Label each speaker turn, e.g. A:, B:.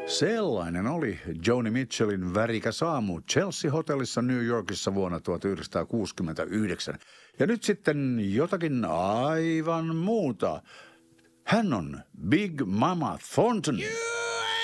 A: Sellainen oli Joni Mitchellin värikäs aamu Chelsea-hotellissa New Yorkissa vuonna 1969. Ja nyt sitten jotakin aivan muuta. Hän on Big Mama Thornton.